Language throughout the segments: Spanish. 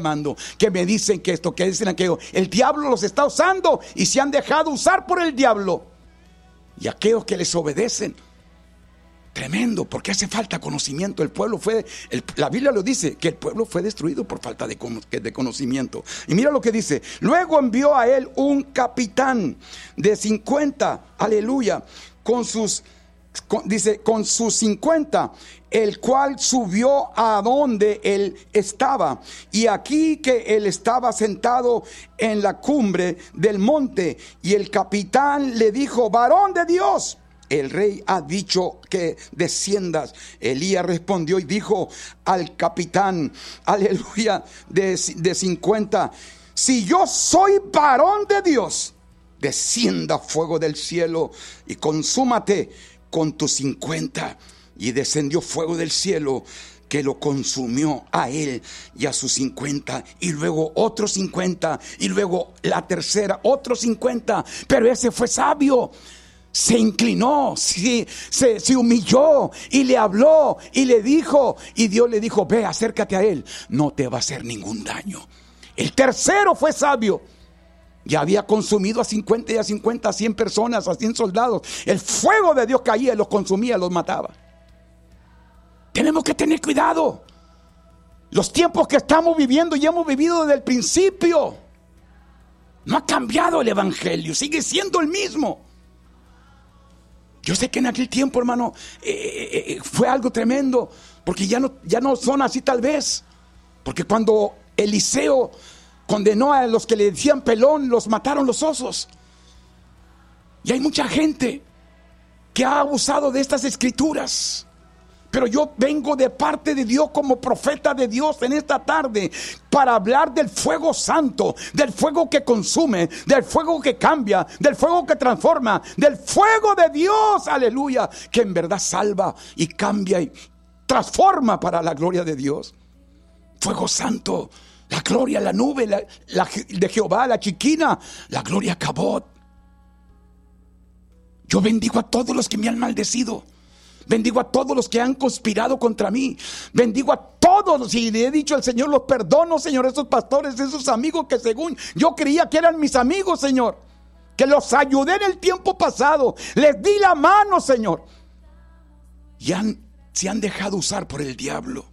llamando, que me dicen que esto, que dicen aquello. El diablo los está usando y se han dejado usar por el diablo. Y aquellos que les obedecen, tremendo, porque hace falta conocimiento. El pueblo la Biblia lo dice, que el pueblo fue destruido por falta de conocimiento. Y mira lo que dice: luego envió a él un capitán de 50, aleluya, con sus 50, el cual subió a donde él estaba. Y aquí que él estaba sentado en la cumbre del monte, y el capitán le dijo: varón de Dios, el rey ha dicho que desciendas. Elías respondió y dijo al capitán, aleluya, de 50: si yo soy varón de Dios, descienda fuego del cielo y consúmate con tus 50. Y descendió fuego del cielo que lo consumió a él y a sus 50, y luego otros 50, y luego la tercera, otros 50. Pero ese fue sabio. Se inclinó, se humilló y le habló y le dijo, y Dios le dijo: ve, acércate a él, no te va a hacer ningún daño. El tercero fue sabio. Ya había consumido a 50 y a 50, a 100 personas, a 100 soldados. El fuego de Dios caía, los consumía, los mataba. Tenemos que tener cuidado. Los tiempos que estamos viviendo y hemos vivido desde el principio. No ha cambiado el evangelio, sigue siendo el mismo. Yo sé que en aquel tiempo, hermano, fue algo tremendo, porque ya no son así tal vez. Porque cuando Eliseo condenó a los que le decían pelón, los mataron los osos. Y hay mucha gente que ha abusado de estas escrituras. Pero yo vengo de parte de Dios como profeta de Dios en esta tarde para hablar del fuego santo, del fuego que consume, del fuego que cambia, del fuego que transforma, del fuego de Dios, aleluya, que en verdad salva y cambia y transforma para la gloria de Dios. Fuego santo, la gloria, la nube de Jehová, la chiquina, la gloria Cabot. Yo bendigo a todos los que me han maldecido. Bendigo a todos los que han conspirado contra mí. Bendigo a todos, y le he dicho al Señor: los perdono, Señor, esos pastores, esos amigos que según yo creía que eran mis amigos, Señor, que los ayudé en el tiempo pasado, les di la mano, Señor, y se han dejado usar por el diablo.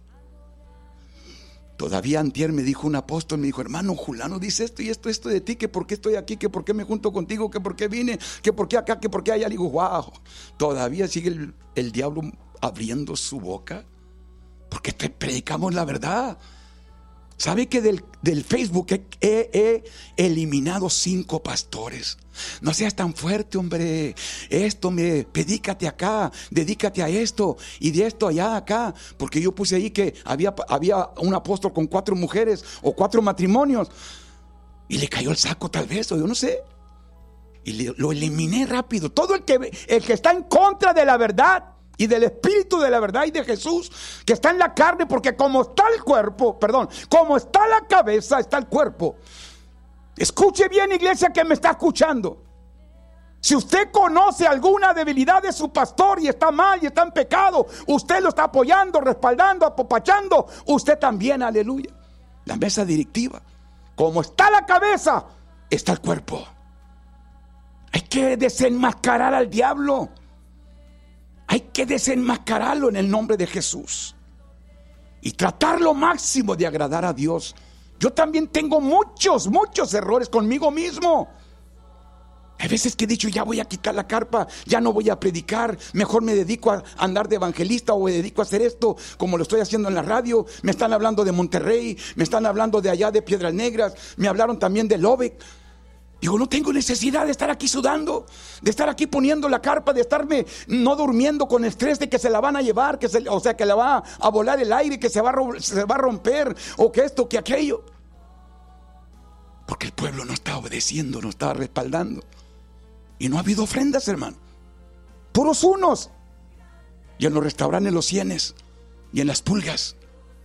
Todavía antier me dijo un apóstol, me dijo: hermano, Julano dice esto y esto de ti, que por qué estoy aquí, que por qué me junto contigo, que por qué vine, que por qué acá, que por qué allá. Le digo: wow, todavía sigue el diablo abriendo su boca, porque te predicamos la verdad. ¿Sabe que del Facebook he eliminado 5 pastores? No seas tan fuerte, hombre. Dedícate acá, dedícate a esto y de esto allá acá. Porque yo puse ahí que había un apóstol con 4 mujeres o 4 matrimonios, y le cayó el saco tal vez, o yo no sé. Y lo eliminé rápido. Todo el que está en contra de la verdad y del espíritu de la verdad y de Jesús, que está en la carne, porque como está el cuerpo, como está la cabeza, está el cuerpo. Escuche bien, iglesia, que me está escuchando. Si usted conoce alguna debilidad de su pastor y está mal y está en pecado, usted lo está apoyando, respaldando, apopachando. Usted también, aleluya. La mesa directiva, como está la cabeza, está el cuerpo. Hay que desenmascarar al diablo. Hay que desenmascararlo en el nombre de Jesús y tratar lo máximo de agradar a Dios. Yo también tengo muchos errores conmigo mismo. Hay veces que he dicho: ya voy a quitar la carpa, ya no voy a predicar, mejor me dedico a andar de evangelista, o me dedico a hacer esto como lo estoy haciendo en la radio. Me están hablando de Monterrey, me están hablando de allá de Piedras Negras, me hablaron también de Lubbock. Digo: no tengo necesidad de estar aquí sudando, de estar aquí poniendo la carpa, de estarme no durmiendo con estrés de que se la van a llevar, que la va a volar el aire, que se va a romper, o que esto, que aquello. Porque el pueblo no está obedeciendo, no está respaldando. Y no ha habido ofrendas, hermano. Puros unos. Y en los restaurantes los cienes, y en las pulgas,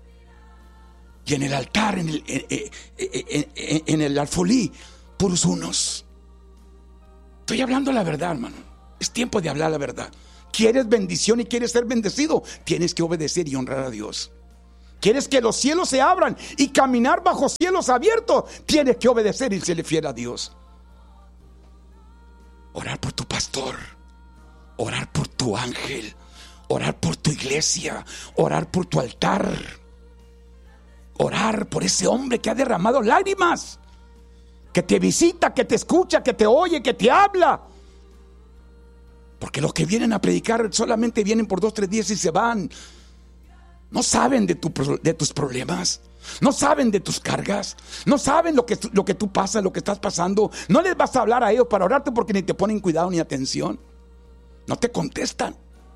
y en el altar, en el alfolí, puros unos. Estoy hablando la verdad, hermano. Es tiempo de hablar la verdad. ¿Quieres bendición y quieres ser bendecido? Tienes que obedecer y honrar a Dios. ¿Quieres que los cielos se abran y caminar bajo cielos abiertos? Tienes que obedecer y serle fiel a Dios. Orar por tu pastor, orar por tu ángel, orar por tu iglesia, orar por tu altar, orar por ese hombre que ha derramado lágrimas, que te visita, que te escucha, que te oye, que te habla. Porque los que vienen a predicar solamente vienen por 2, 3 días y se van. No saben de tus problemas, no saben de tus cargas, no saben lo que tú pasas, lo que estás pasando. No les vas a hablar a ellos para orarte porque ni te ponen cuidado ni atención. No te contestan.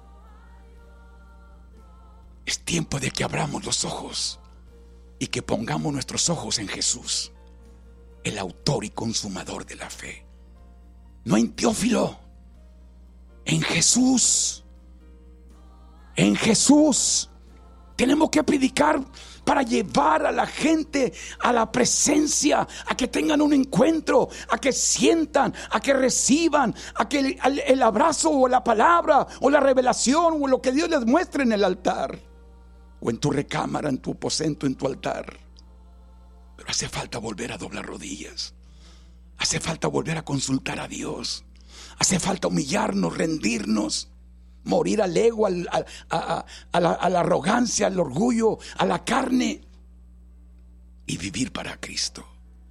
Es tiempo de que abramos los ojos y que pongamos nuestros ojos en Jesús, el autor y consumador de la fe. No en Teófilo, en Jesús. En Jesús. Tenemos que predicar para llevar a la gente a la presencia, a que tengan un encuentro, a que sientan, a que reciban, a que el abrazo o la palabra o la revelación o lo que Dios les muestre en el altar o en tu recámara, en tu aposento, en tu altar. Pero hace falta volver a doblar rodillas, hace falta volver a consultar a Dios, hace falta humillarnos, rendirnos, morir al ego, a la arrogancia, al orgullo, a la carne, y vivir para Cristo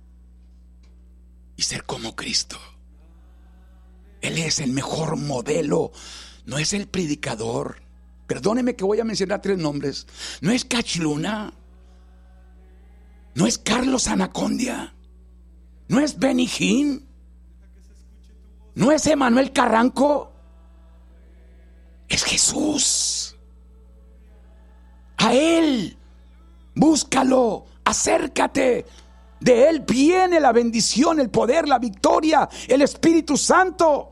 y ser como Cristo. Él es el mejor modelo. No es el predicador. Perdóneme que voy a mencionar 3 nombres. No es Cachluna, no es Carlos Anacondia, no es Benny Hinn, no es Emanuel Carranco. Es Jesús. A Él búscalo, acércate. De Él viene la bendición, el poder, la victoria, el Espíritu Santo.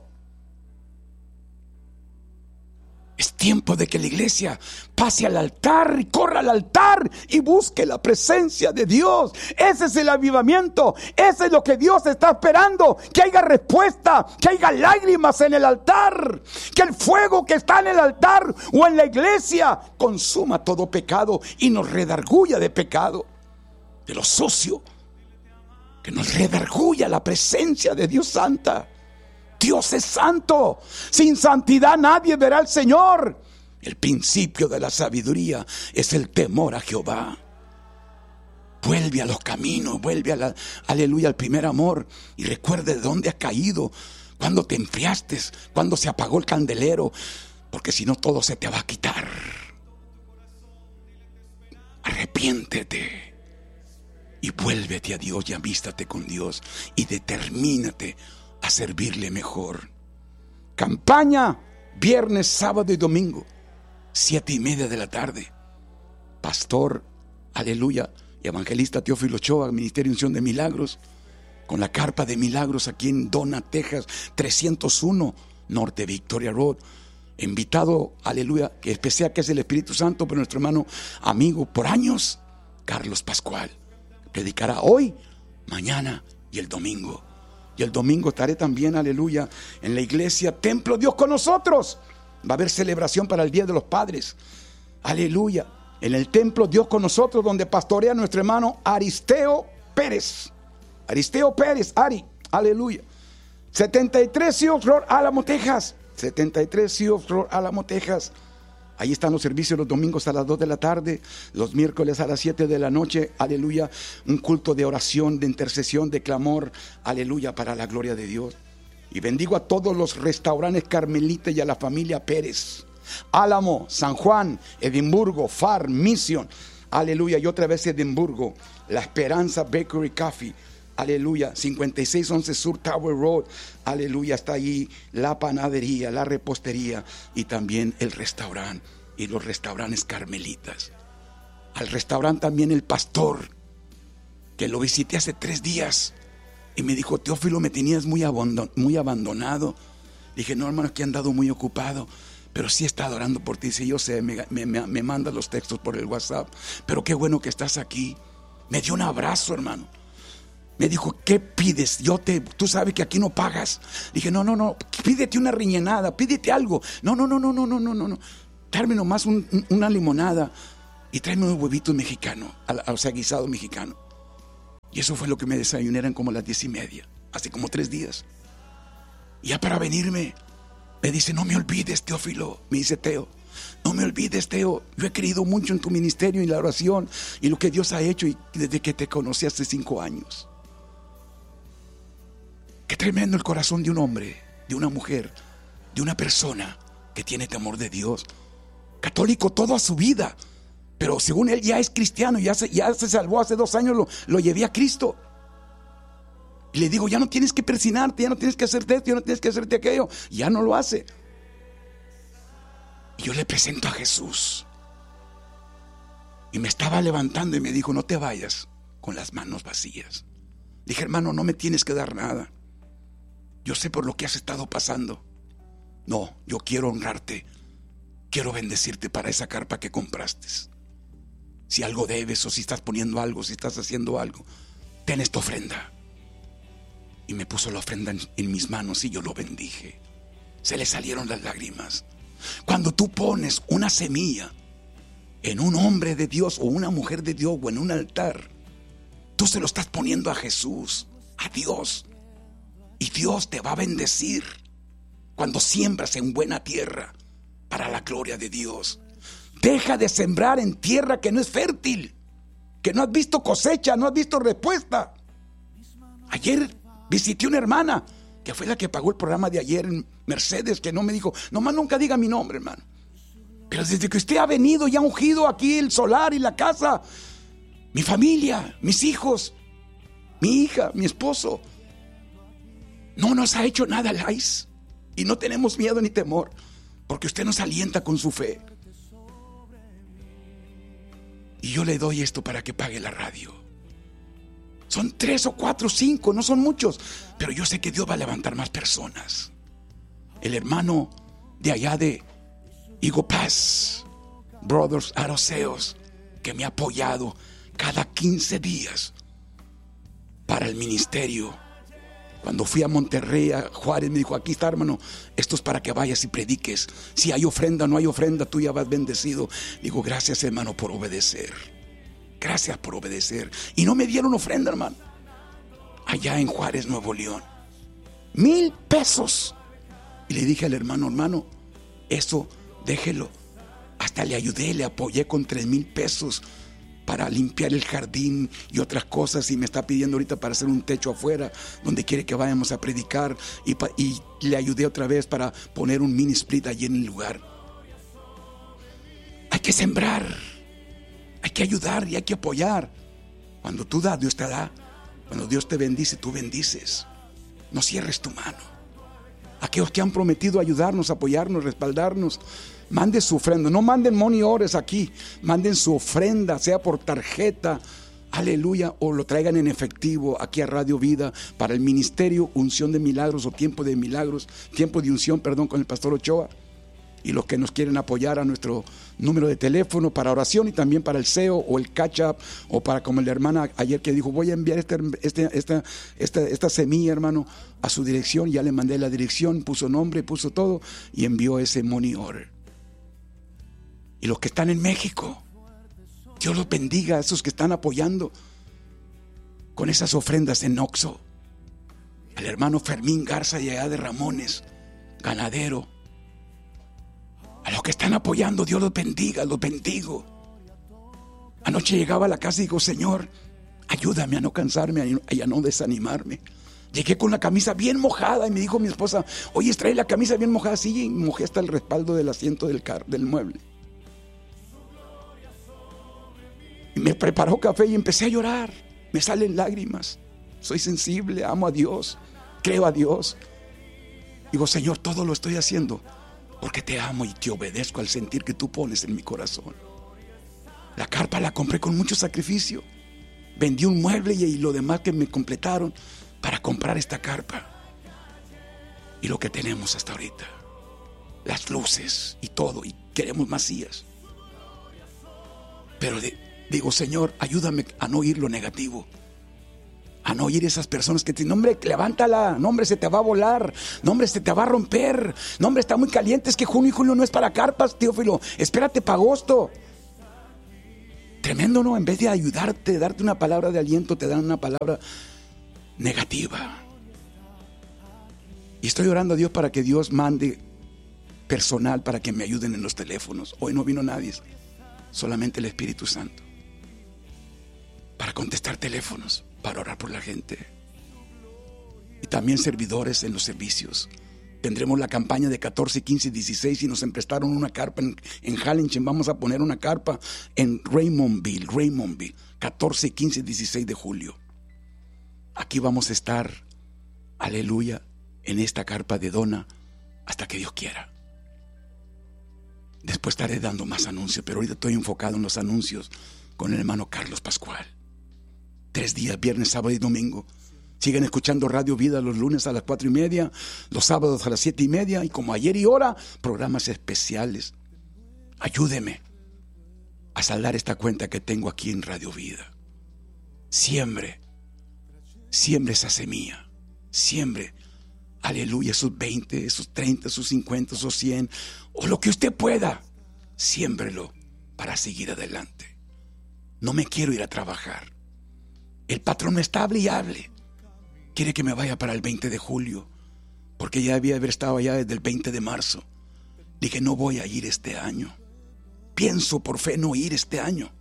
Es tiempo de que la iglesia pase al altar y corra al altar y busque la presencia de Dios. Ese es el avivamiento. Ese es lo que Dios está esperando. Que haya respuesta, que haya lágrimas en el altar. Que el fuego que está en el altar o en la iglesia consuma todo pecado y nos redarguya de pecado, de lo sucio. Que nos redarguya la presencia de Dios santa. Dios es santo. Sin santidad nadie verá al Señor. El principio de la sabiduría es el temor a Jehová. Vuelve a los caminos, vuelve aleluya, al primer amor. Y recuerde de dónde has caído, cuando te enfriaste, cuando se apagó el candelero. Porque si no, todo se te va a quitar. Arrepiéntete y vuélvete a Dios y amístate con Dios y determínate a servirle mejor. Campaña viernes, sábado y domingo, 7:30 de la tarde. Pastor, aleluya, y evangelista Teófilo Ochoa, Ministerio Unción de Milagros, con la carpa de milagros aquí en Donna, Texas, 301 Norte Victoria Road. Invitado, aleluya, que especial que es el Espíritu Santo, pero nuestro hermano amigo por años, Carlos Pascual, predicará hoy, mañana y el domingo. Y el domingo estaré también, aleluya, en la iglesia Templo Dios con nosotros. Va a haber celebración para el Día de los Padres. Aleluya. En el Templo Dios con nosotros, donde pastorea nuestro hermano Aristeo Pérez. Aristeo Pérez, Ari. Aleluya. 73 Sioux Road, Álamo, Texas. 73 Sioux Road, Álamo, Texas. Ahí están los servicios los domingos a las 2 de la tarde, los miércoles a las 7 de la noche, aleluya, un culto de oración, de intercesión, de clamor, aleluya, para la gloria de Dios. Y bendigo a todos los restaurantes carmelitas y a la familia Pérez, Álamo, San Juan, Edimburgo, Far, Mission, aleluya, y otra vez Edimburgo, La Esperanza Bakery Coffee, aleluya, 5611 Sur Tower Road, aleluya, está allí la panadería, la repostería y también el restaurante y los restaurantes carmelitas. Al restaurante también el pastor, que lo visité hace 3 días y me dijo: Teófilo, me tenías muy abandonado. Dije: no, hermano, es que he andado muy ocupado, pero sí he estado orando por ti. Dice: yo sé, me manda los textos por el WhatsApp, pero qué bueno que estás aquí. Me dio un abrazo, hermano. Me dijo: ¿qué pides? Tú sabes que aquí no pagas. Dije: no, pídete una riñonada, pídete algo. No. Dame nomás una limonada. y tráeme unos huevitos mexicanos, o sea, guisado mexicano. Y eso fue lo que me desayuné, eran como las 10:30, hace como 3 días. Y ya para venirme, me dice: no me olvides, Teófilo, me dice Teo, no me olvides, Teo, yo he creído mucho en tu ministerio y la oración y lo que Dios ha hecho y desde que te conocí hace 5 años. Qué tremendo el corazón de un hombre, de una mujer, de una persona que tiene temor de Dios, católico toda su vida, pero según él ya es cristiano, ya se salvó. Hace 2 años lo llevé a Cristo. Y le digo: ya no tienes que persinarte, ya no tienes que hacerte esto, ya no tienes que hacerte aquello. Ya no lo hace. Y yo le presento a Jesús. Y me estaba levantando y me dijo: no te vayas con las manos vacías. Dije: hermano, no me tienes que dar nada. Yo sé por lo que has estado pasando. No, yo quiero honrarte. Quiero bendecirte para esa carpa que compraste. Si algo debes, o si estás poniendo algo, si estás haciendo algo, ten esta ofrenda. Y me puso la ofrenda en mis manos y yo lo bendije. Se le salieron las lágrimas. Cuando tú pones una semilla en un hombre de Dios o una mujer de Dios o en un altar, tú se lo estás poniendo a Jesús, a Dios. Y Dios te va a bendecir cuando siembras en buena tierra para la gloria de Dios. Deja de sembrar en tierra que no es fértil, que no has visto cosecha, no has visto respuesta. Ayer visité una hermana que fue la que pagó el programa de ayer en Mercedes, que no me dijo: nomás nunca diga mi nombre, hermano, pero desde que usted ha venido y ha ungido aquí el solar y la casa, mi familia, mis hijos, mi hija, mi esposo, no nos ha hecho nada Lais. Y no tenemos miedo ni temor, porque usted nos alienta con su fe. Y yo le doy esto para que pague la radio. Son 3 o 4 o 5, no son muchos, pero yo sé que Dios va a levantar más personas. El hermano de allá de Eagle Pass Brothers Aroseos, que me ha apoyado cada 15 días para el ministerio. Cuando fui a Monterrey, a Juárez, me dijo: aquí está, hermano, esto es para que vayas y prediques. Si hay ofrenda o no hay ofrenda, tú ya vas bendecido. Digo: gracias, hermano, por obedecer. Gracias por obedecer. Y no me dieron ofrenda, hermano. Allá en Juárez, Nuevo León, 1,000 pesos. Y le dije al hermano: hermano, eso déjelo. Hasta le ayudé, le apoyé con 3,000 pesos para limpiar el jardín y otras cosas, y me está pidiendo ahorita para hacer un techo afuera donde quiere que vayamos a predicar, y le ayudé otra vez para poner un mini split allí en el lugar. Hay que sembrar, hay que ayudar y hay que apoyar. Cuando tú das, Dios te da. Cuando Dios te bendice, tú bendices. No cierres tu mano. Aquellos que han prometido ayudarnos, apoyarnos, respaldarnos, manden su ofrenda. No manden money orders aquí, manden su ofrenda, sea por tarjeta, aleluya, o lo traigan en efectivo aquí a Radio Vida para el ministerio Unción de Milagros, o Tiempo de Milagros, Tiempo de Unción, perdón, con el pastor Ochoa. Y los que nos quieren apoyar, a nuestro número de teléfono para oración y también para el SEO o el catch up, o para, como la hermana ayer que dijo: voy a enviar esta semilla, hermano, a su dirección. Ya le mandé la dirección, puso nombre, puso todo y envió ese money order. Y los que están en México, Dios los bendiga, a esos que están apoyando con esas ofrendas en Oxxo. Al hermano Fermín Garza de allá de Ramones, ganadero. A los que están apoyando, Dios los bendiga, los bendigo. Anoche llegaba a la casa y digo: Señor, ayúdame a no cansarme y a no desanimarme. Llegué con la camisa bien mojada y me dijo mi esposa: oye, trae la camisa bien mojada. Sí, y mojé hasta el respaldo del asiento del mueble. Y me preparó café y empecé a llorar. Me salen lágrimas. Soy sensible, amo a Dios, creo a Dios. Digo: Señor, todo lo estoy haciendo porque te amo y te obedezco al sentir que tú pones en mi corazón. La carpa la compré con mucho sacrificio. Vendí un mueble y lo demás que me completaron para comprar esta carpa. Y lo que tenemos hasta ahorita, las luces y todo, y queremos más sillas. Pero digo: Señor, ayúdame a no oír lo negativo, a no oír esas personas que te dicen: no, hombre, levántala, no, hombre, se te va a volar, no, hombre, se te va a romper, no, hombre, está muy caliente, es que junio y julio no es para carpas, Teófilo, espérate para agosto. Tremendo, ¿no? En vez de ayudarte, darte una palabra de aliento, te dan una palabra negativa. Y estoy orando a Dios para que Dios mande personal para que me ayuden en los teléfonos. Hoy no vino nadie, solamente el Espíritu Santo, para contestar teléfonos, para orar por la gente. Y también servidores en los servicios. Tendremos la campaña de 14, 15 y 16 y nos emprestaron una carpa en Harlingen. Vamos a poner una carpa en Raymondville, 14, 15 y 16 de julio. Aquí vamos a estar, aleluya, en esta carpa de dona hasta que Dios quiera. Después estaré dando más anuncios, pero ahorita estoy enfocado en los anuncios con el hermano Carlos Pascual. 3 días, viernes, sábado y domingo. Sigan escuchando Radio Vida los lunes a las 4:30, los sábados a las 7:30 y como ayer y hora, programas especiales. Ayúdeme a saldar esta cuenta que tengo aquí en Radio Vida. Siembre esa semilla, siembre, aleluya, esos 20, esos 30, esos 50, esos 100, o lo que usted pueda, siémbrelo para seguir adelante. No me quiero ir a trabajar. El patrón me está hable y hable. Quiere que me vaya para el 20 de julio, porque ya había estado allá desde el 20 de marzo. Dije, no voy a ir este año. Pienso por fe no ir este año.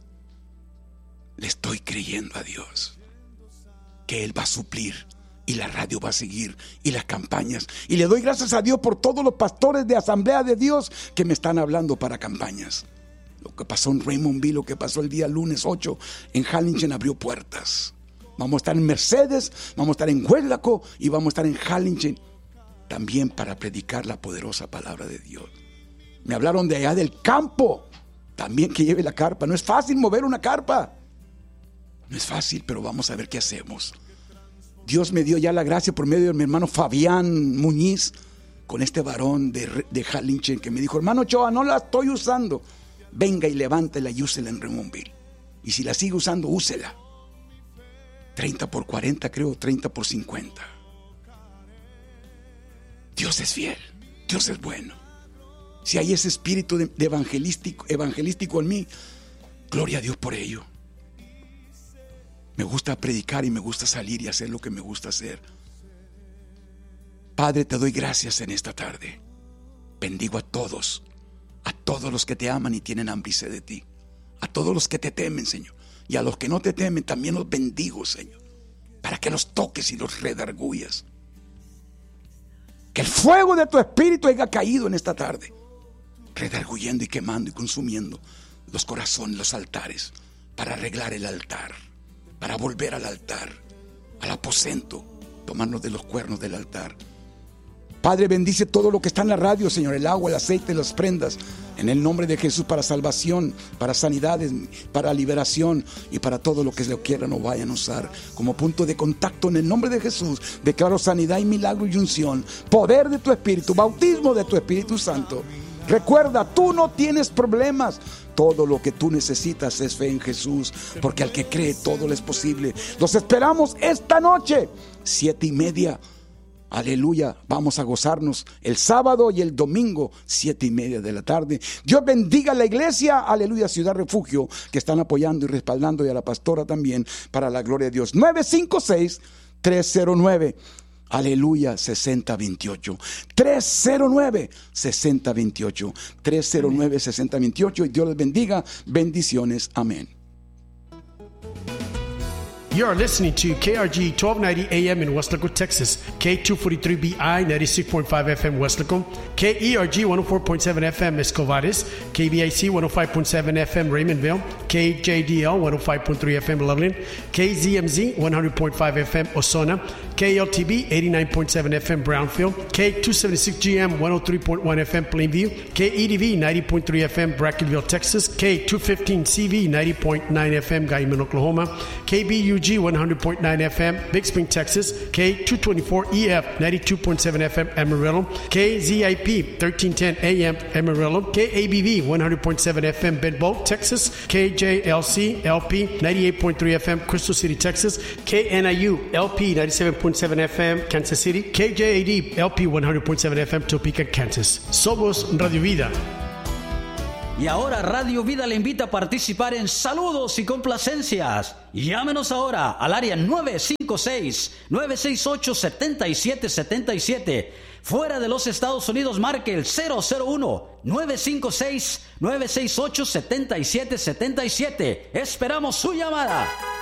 Le estoy creyendo a Dios que Él va a suplir y la radio va a seguir y las campañas. Y le doy gracias a Dios por todos los pastores de Asamblea de Dios que me están hablando para campañas. Lo que pasó en Raymondville, lo que pasó el día lunes 8 en Harlingen abrió puertas. Vamos a estar en Mercedes, vamos a estar en Huérlaco y vamos a estar en Harlingen también para predicar la poderosa palabra de Dios. Me hablaron de allá del campo, también que lleve la carpa. No es fácil mover una carpa, no es fácil, pero vamos a ver qué hacemos. Dios me dio ya la gracia por medio de mi hermano Fabián Muñiz, con este varón de Harlingen, que me dijo, hermano Choa, no la estoy usando, venga y levántela y úsela en Raymondville. Y si la sigue usando, úsela. 30 por 40, creo, 30 por 50. Dios es fiel, Dios es bueno. Si hay ese espíritu de evangelístico en mí, gloria a Dios por ello. Me gusta predicar y me gusta salir y hacer lo que me gusta hacer. Padre, te doy gracias en esta tarde. Bendigo a todos los que te aman y tienen hambre y sed de ti. A todos los que te temen, Señor. Y a los que no te temen también los bendigo, Señor, para que los toques y los redargullas. Que el fuego de tu espíritu haya caído en esta tarde, redarguyendo y quemando y consumiendo los corazones, los altares, para arreglar el altar, para volver al altar, al aposento, tomarnos de los cuernos del altar. Padre, bendice todo lo que está en la radio, Señor, el agua, el aceite, las prendas, en el nombre de Jesús, para salvación, para sanidades, para liberación y para todo lo que se lo quieran o vayan a usar como punto de contacto. En el nombre de Jesús declaro sanidad y milagro y unción, poder de tu Espíritu, bautismo de tu Espíritu Santo. Recuerda, tú no tienes problemas. Todo lo que tú necesitas es fe en Jesús, porque al que cree todo le es posible. Los esperamos esta noche, 7:30. Aleluya, vamos a gozarnos el sábado y el domingo, 7:30 de la tarde. Dios bendiga a la iglesia, aleluya, Ciudad Refugio, que están apoyando y respaldando, y a la pastora también, para la gloria de Dios. 956-309, aleluya, 6028. 309-6028. 309-6028. Y Dios les bendiga. Bendiciones. Amén. You are listening to KRG 1290 AM in Westlaco, Texas, K243BI 96.5 FM Westlaco, KERG 104.7 FM Escovares, KBIC 105.7 FM Raymondville, KJDL 105.3 FM Loveland, KZMZ 100.5 FM Osona, KLTB 89.7 FM Brownfield, K276GM 103.1 FM Plainview, KEDV 90.3 FM Brackenville, Texas, K215CV 90.9 FM Guyman, Oklahoma, KBUG 100.9 FM Big Spring, Texas, K224EF 92.7 FM Amarillo, KZIP 1310 AM Amarillo, KABV 100.7 FM Bedbolt, Texas, KJLC LP 98.3 FM Crystal City, Texas, KNIU LP 97.7 FM Kansas City, KJAD LP 100.7 FM Topeka, Kansas. Somos Radio Vida. Y ahora Radio Vida le invita a participar en saludos y complacencias. Llámenos ahora al área 956-968-7777. Fuera de los Estados Unidos, marque el 001-956-968-7777. Esperamos su llamada.